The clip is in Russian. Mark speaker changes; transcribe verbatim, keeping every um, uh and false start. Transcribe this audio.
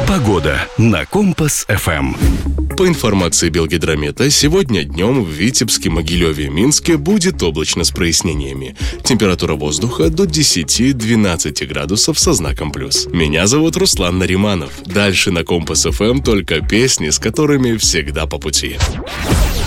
Speaker 1: Погода на Компас эф эм.
Speaker 2: По информации Белгидромета, сегодня днем в Витебске, Могилеве и Минске будет облачно с прояснениями. Температура воздуха до десяти-двенадцати градусов со знаком плюс. Меня зовут Руслан Нариманов. Дальше на Компас эф эм только песни, с которыми всегда по пути.